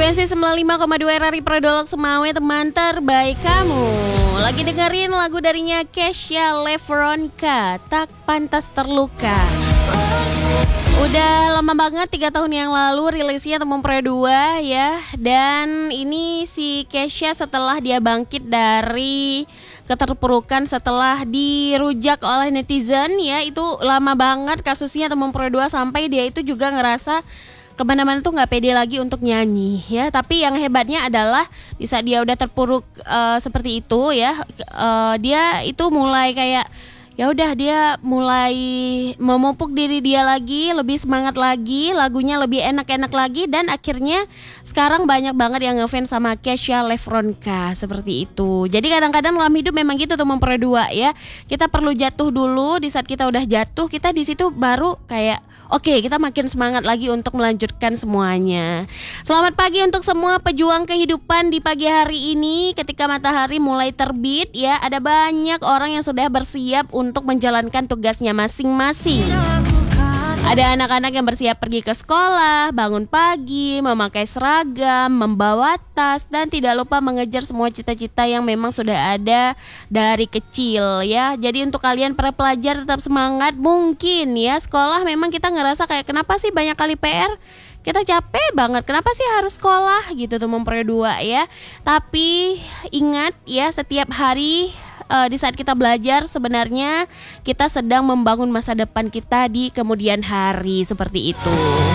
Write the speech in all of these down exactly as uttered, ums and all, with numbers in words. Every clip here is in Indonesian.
Frekuensi sembilan puluh lima koma dua R R I Prodolog Semawe, teman terbaik kamu. Lagi dengerin lagu darinya Kesha Lefronka, Tak Pantas Terluka. Udah lama banget, tiga tahun yang lalu rilisnya Teman Pro dua ya. Dan ini si Kesha setelah dia bangkit dari keterpurukan setelah dirujak oleh netizen ya. Itu lama banget kasusnya Teman Pro dua, sampai dia itu juga ngerasa kemana-mana tuh nggak pede lagi untuk nyanyi ya. Tapi yang hebatnya adalah di saat dia udah terpuruk uh, seperti itu ya, uh, dia itu mulai kayak ya udah dia mulai memupuk diri dia lagi, lebih semangat lagi, lagunya lebih enak-enak lagi, dan akhirnya sekarang banyak banget yang ngefans sama Kesha Lefronka seperti itu. Jadi kadang-kadang dalam hidup memang gitu Teman Pro dua ya. Kita perlu jatuh dulu, di saat kita udah jatuh kita di situ baru kayak oke, okay, kita makin semangat lagi untuk melanjutkan semuanya. Selamat pagi untuk semua pejuang kehidupan di pagi hari ini. Ketika matahari mulai terbit ya, ada banyak orang yang sudah bersiap untuk menjalankan tugasnya masing-masing. Ada anak-anak yang bersiap pergi ke sekolah, bangun pagi, memakai seragam, membawa tas, dan tidak lupa mengejar semua cita-cita yang memang sudah ada dari kecil ya. Jadi untuk kalian para pelajar tetap semangat. Mungkin ya sekolah memang kita ngerasa kayak kenapa sih banyak kali P R, kita capek banget, kenapa sih harus sekolah gitu Teman Pro dua ya. Tapi ingat ya, setiap hari Uh, di saat kita belajar sebenarnya kita sedang membangun masa depan kita di kemudian hari, seperti itu.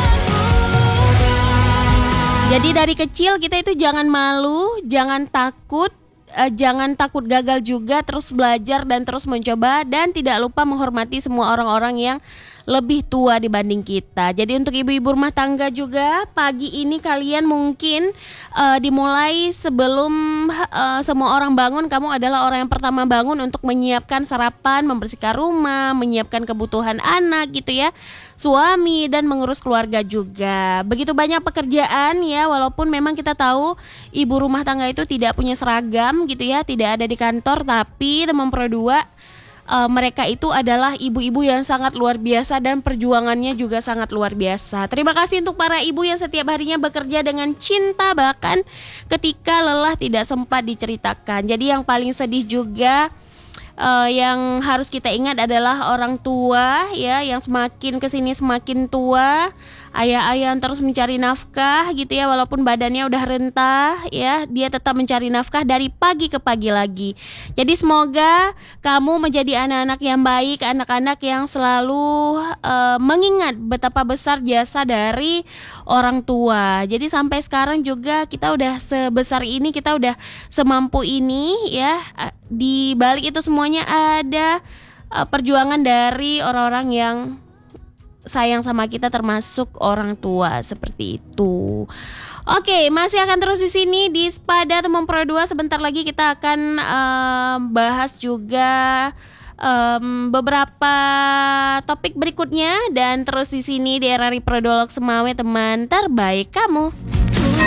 Jadi dari kecil kita itu jangan malu, jangan takut, uh, jangan takut gagal juga, terus belajar dan terus mencoba, dan tidak lupa menghormati semua orang-orang yang lebih tua dibanding kita. Jadi untuk ibu-ibu rumah tangga juga, pagi ini kalian mungkin uh, dimulai sebelum uh, semua orang bangun. Kamu adalah orang yang pertama bangun untuk menyiapkan sarapan, membersihkan rumah, menyiapkan kebutuhan anak gitu ya, suami, dan mengurus keluarga juga. Begitu banyak pekerjaan ya, walaupun memang kita tahu ibu rumah tangga itu tidak punya seragam gitu ya, tidak ada di kantor, tapi Teman Pro dua Uh, mereka itu adalah ibu-ibu yang sangat luar biasa dan perjuangannya juga sangat luar biasa. Terima kasih untuk para ibu yang setiap harinya bekerja dengan cinta, bahkan ketika lelah tidak sempat diceritakan. Jadi yang paling sedih juga Uh, yang harus kita ingat adalah orang tua ya, yang semakin kesini semakin tua, ayah-ayah yang terus mencari nafkah gitu ya, walaupun badannya udah rentah ya, dia tetap mencari nafkah dari pagi ke pagi lagi. Jadi semoga kamu menjadi anak-anak yang baik, anak-anak yang selalu uh, mengingat betapa besar jasa dari orang tua. Jadi sampai sekarang juga kita udah sebesar ini, kita udah semampu ini ya. Di balik itu semuanya ada uh, perjuangan dari orang-orang yang sayang sama kita, termasuk orang tua, seperti itu. Oke, masih akan terus di sini di Spada Teman Pro dua. Sebentar lagi kita akan uh, bahas juga um, beberapa topik berikutnya, dan terus di sini di R R I Prodolog Semawe, teman terbaik kamu.